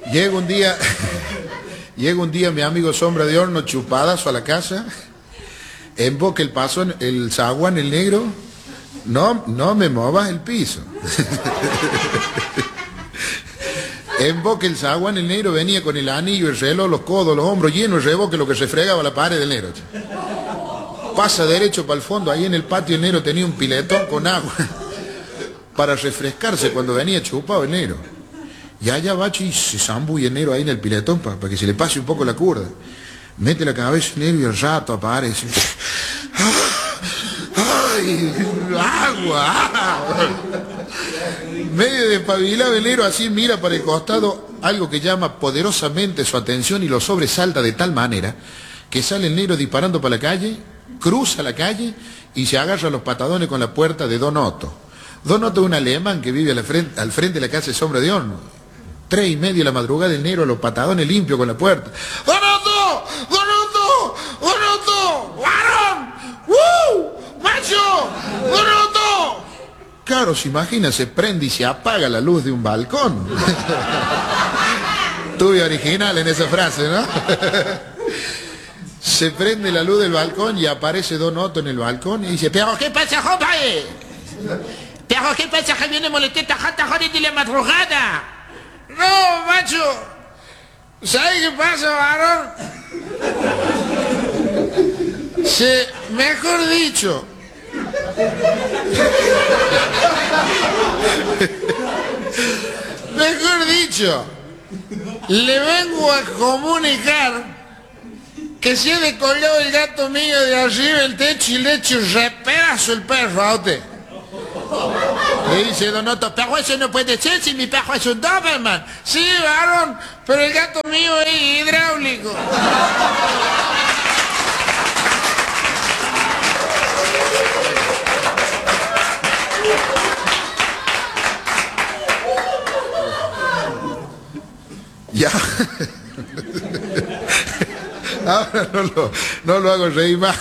Llega un día, llega un día mi amigo Sombra de Horno chupadazo a la casa, emboca el paso, el zaguán, el negro, no me movas el piso. Emboca el zaguán, el negro venía con el anillo, el reloj, los codos, los hombros llenos de reboque, lo que se fregaba la pared del negro. Pasa derecho para el fondo, ahí en el patio el negro tenía un piletón con agua para refrescarse cuando venía chupado el negro. Y allá va y se zambulla el negro ahí en el piletón para que se le pase un poco la curda. Mete la cabeza el negro y al rato aparece. ¡Ay! ¡Agua! Medio despabilado el negro así mira para el costado, algo que llama poderosamente su atención y lo sobresalta de tal manera que sale el negro disparando para la calle, cruza la calle y se agarra a los patadones con la puerta de Don Otto. Don Otto es un alemán que vive al frente de la casa de Sombra de Horno. 3:30 de la madrugada el negro a los patadones limpio con la puerta. ¡Don Otto! ¡Don Otto! ¡Don Otto! ¡Varón! ¡Woo! ¡Macho! ¡Don Otto! Claro, se imagina, se prende y se apaga la luz de un balcón. Tuve original en esa frase, ¿no? Se prende la luz del balcón y aparece Don Otto en el balcón y dice: ¿pero qué pasa, compadre? ¿Pero qué pasa que viene moleteta jata joder de la madrugada? No, macho. ¿Sabes qué pasa, varón? Mejor dicho, le vengo a comunicar que se ha descolgado el gato mío de arriba del techo y le echo repedazo el perro a usted. Le dice Don Otto: pero eso no puede ser si mi perro es un Doberman. Sí, varón, pero el gato mío es hidráulico. Ya. Ahora no lo hago reír más.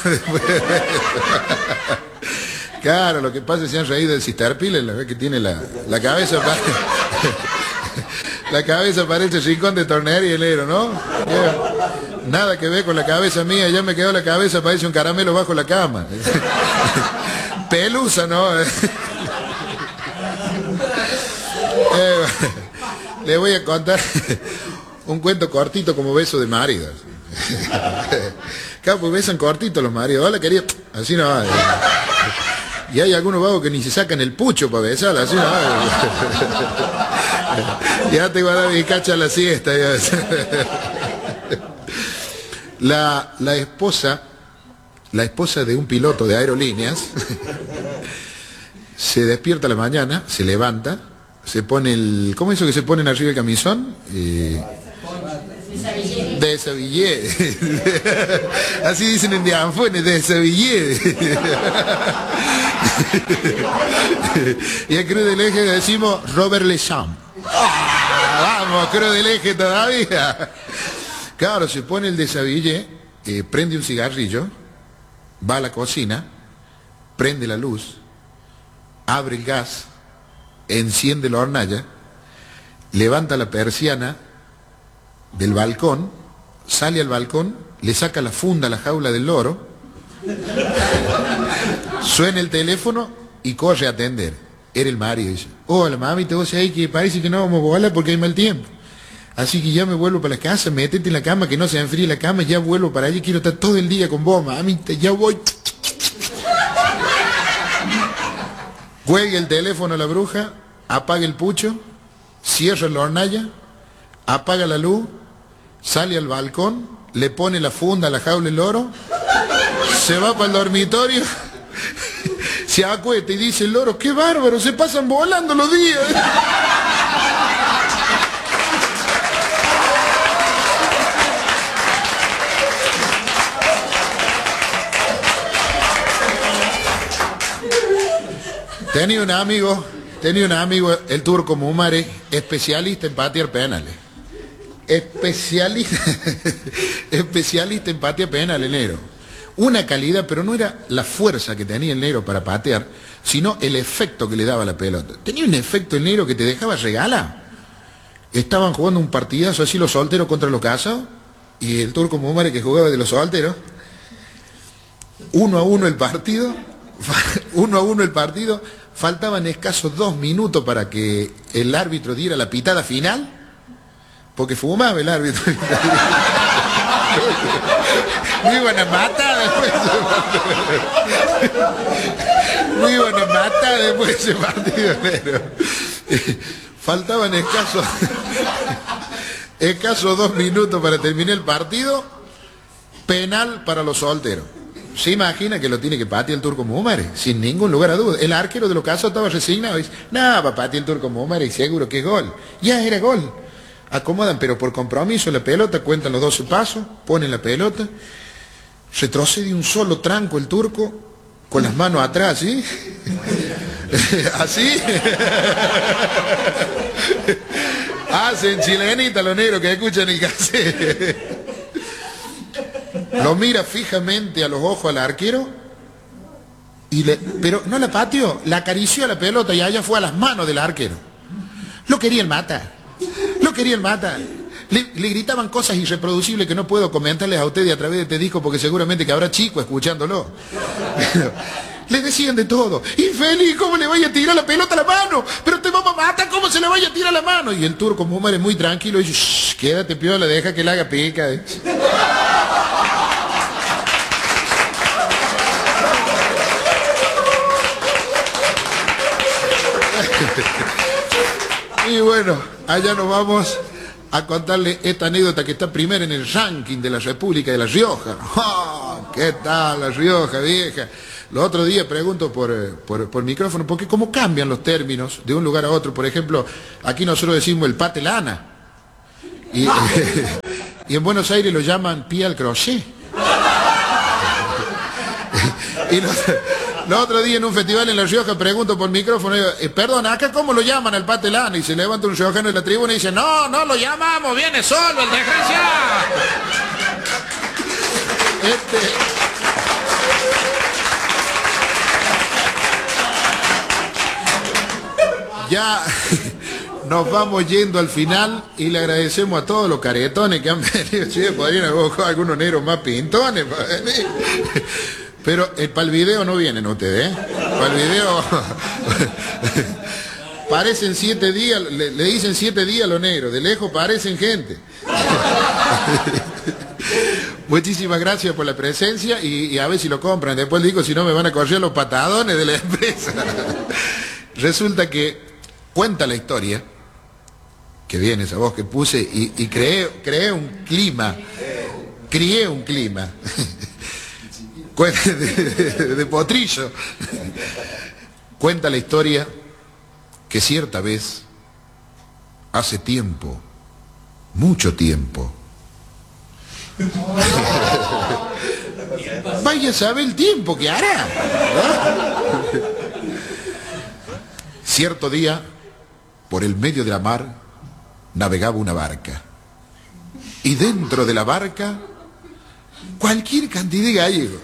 Claro, lo que pasa es que se han reído del Cisterpile, la vez que tiene la cabeza la cabeza parece rincón de tornería y el negro, ¿no? Nada que ver con la cabeza mía, ya me quedó la cabeza, parece un caramelo bajo la cama. Pelusa, ¿no? Le voy a contar un cuento cortito como beso de marido. Claro, pues besan cortito los maridos. Hola, querido. Así no va. Y hay algunos vagos que ni se sacan el pucho para besar, así no va. Ya te voy a dar mi cacha a la siesta. La esposa de un piloto de aerolíneas se despierta a la mañana, se levanta, se pone el... ¿Cómo es eso que se ponen arriba el camisón? Deshabillé. Así dicen en Dianfones, deshabillé. Y a Cruz del Eje decimos Robert Lecham. Vamos, Cruz del Eje todavía. Claro, se pone el deshabillé, prende un cigarrillo, va a la cocina, prende la luz, abre el gas, enciende la hornalla, levanta la persiana del balcón, sale al balcón, le saca la funda a la jaula del loro, suena el teléfono y corre a atender. Era el marido y dice: hola mami, te vos ahí que parece que no vamos a volar porque hay mal tiempo. Así que ya me vuelvo para la casa, métete en la cama, que no se enfríe la cama, ya vuelvo para allí, quiero estar todo el día con vos, mami, ya voy. Cuelga el teléfono a la bruja, apaga el pucho, cierra la hornalla, apaga la luz, sale al balcón, le pone la funda a la jaula del loro, se va para el dormitorio, se acuesta y dice el loro: qué bárbaro, se pasan volando los días. Tenía un amigo, el turco Mumare, especialista en patear penales. Especialista en patear penales, el negro. Una calidad, pero no era la fuerza que tenía el negro para patear, sino el efecto que le daba la pelota. Tenía un efecto el negro que te dejaba regalar. estaban jugando un partidazo así los solteros contra los casados, y el Turco Mumare que jugaba de los solteros, 1-1 el partido, 1-1 el partido, faltaban escasos 2 minutos para que el árbitro diera la pitada final, porque fumaba el árbitro. Me iban a matar después de ese partido. Me iban a matar después de ese partido, pero faltaban escasos 2 minutos para terminar el partido. Penal para los solteros. Se imagina que lo tiene que patear el Turco Mumare, sin ningún lugar a duda. El arquero de los casos estaba resignado y dice, no, va a patear el Turco Mumare y seguro que es gol. Ya era gol. Acomodan, pero por compromiso, la pelota, cuentan los 12 pasos, ponen la pelota, retrocede un solo tranco el turco, con las manos atrás, ¿sí? Así. Hacen chilenita los negros que escuchan el cassette. Lo mira fijamente a los ojos al arquero, pero no la pateó, la acarició a la pelota y allá fue a las manos del arquero. Lo querían matar. Lo querían matar. Le gritaban cosas irreproducibles que no puedo comentarles a ustedes a través de este disco porque seguramente que habrá chicos escuchándolo. Le decían de todo. Infeliz, ¿cómo le vaya a tirar la pelota a la mano? Pero te vamos a matar, ¿cómo se le vaya a tirar la mano? Y el Turco Mumare muy tranquilo dice, shh, quédate piola, deja que le haga pica. Y bueno, allá nos vamos a contarle esta anécdota que está primera en el ranking de la República de La Rioja. ¡Oh! ¿Qué tal La Rioja, vieja? Los otros días pregunto por micrófono, porque cómo cambian los términos de un lugar a otro. Por ejemplo, aquí nosotros decimos el pate lana. Y en Buenos Aires lo llaman pie al crochet. Y los otros días en un festival en La Rioja pregunto por micrófono, perdón, ¿acá cómo lo llaman al pate lana? Y se levanta un riojano en la tribuna y dice, no, no lo llamamos, viene solo el desgraciado. Ya nos vamos yendo al final y le agradecemos a todos los caretones que han venido. Sí, podrían haber buscado algunos negros más pintones para venir. Pero para el video no vienen ustedes, ¿eh? Para el video parecen 7 días, le dicen 7 días a los negros, de lejos parecen gente. Muchísimas gracias por la presencia y a ver si lo compran. Después digo, si no me van a correr los patadones de la empresa. Resulta que cuenta la historia, que viene esa voz que puse y creé un clima, crié un clima. De potrillo. Cuenta la historia que cierta vez, hace tiempo, mucho tiempo, vaya a saber el tiempo que hará, ¿no? Cierto día, por el medio de la mar, navegaba una barca. Y dentro de la barca, cualquier cantidad de gallegos.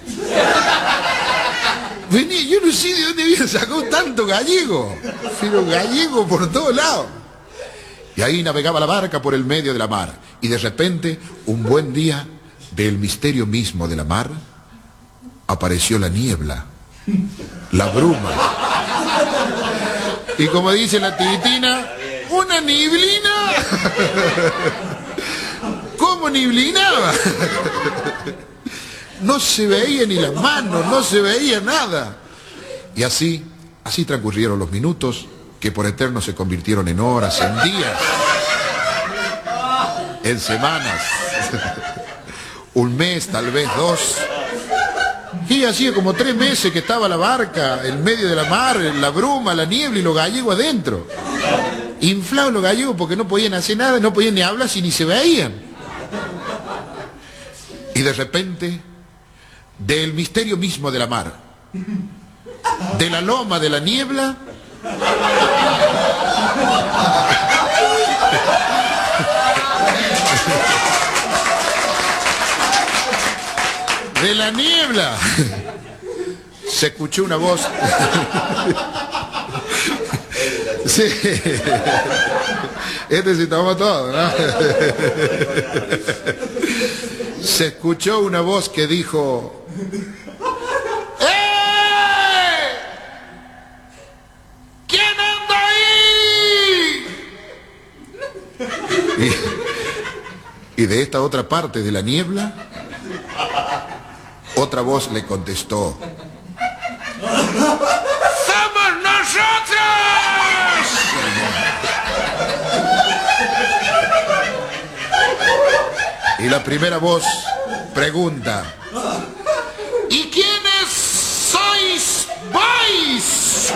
Venía, yo no sé de dónde habían sacado tanto gallego, pero gallego por todos lados. Y ahí navegaba la barca por el medio de la mar. Y de repente, un buen día, del misterio mismo de la mar, apareció la niebla, la bruma. Y como dice la titina, ¡una niblina! ¿Cómo niblinaba? No se veía ni las manos, no se veía nada. Y así transcurrieron los minutos que por eterno se convirtieron en horas, en días, en semanas, un mes, tal vez 2. Y hacía como 3 meses que estaba la barca en medio de la mar, la bruma, la niebla y los gallegos adentro. Inflados los gallegos porque no podían hacer nada, no podían ni hablar si ni se veían. Y de repente, del misterio mismo de la mar, de la loma de la niebla, de la niebla, se escuchó una voz. Sí. Este se tomó todo, ¿no? Se escuchó una voz que dijo: ¡Eh! ¿Quién anda ahí? Y de esta otra parte de la niebla, otra voz le contestó: ¡somos nosotros! Y la primera voz pregunta: ¿y quiénes sois vos?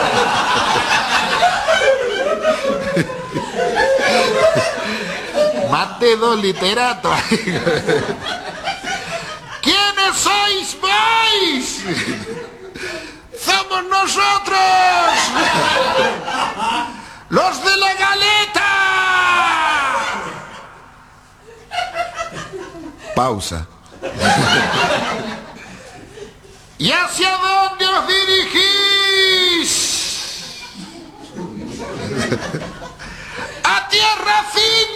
Mate dos literatos. ¿Quiénes sois vos? ¡Somos nosotros! ¡Los de la Galeta! Pausa. ¿Y hacia dónde os dirigís? ¡A tierras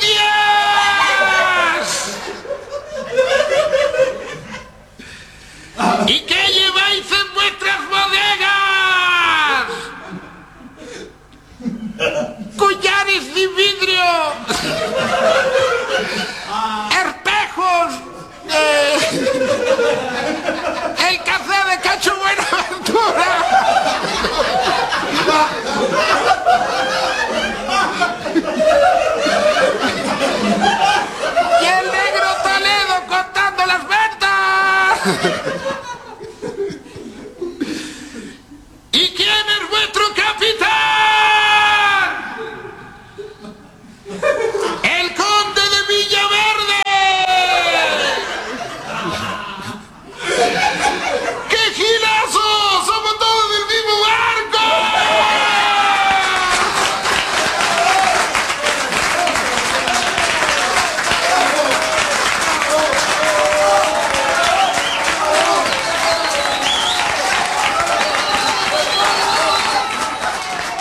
indias! ¿Y qué lleváis en vuestras bodegas? Collares de vidrio, espejos, el café de Cacho Buenaventura. Y el negro Toledo contando las ventas.